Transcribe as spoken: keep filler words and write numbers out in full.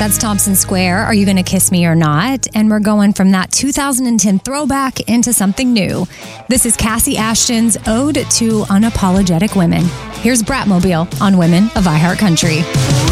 That's Thompson Square, Are You Gonna Kiss Me or Not? And we're going from that two thousand ten throwback into something new. This is Cassie Ashton's Ode to Unapologetic Women. Here's Bratmobile on Women of iHeartCountry.